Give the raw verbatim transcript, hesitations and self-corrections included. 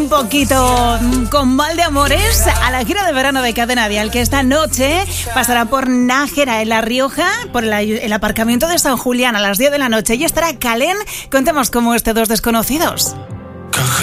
un poquito con mal de amores a la gira de verano de Cadena Dial, que esta noche pasará por Nájera, en La Rioja, por el, el aparcamiento de San Julián a las diez de la noche, y estará Calén. Contemos cómo este Dos Desconocidos.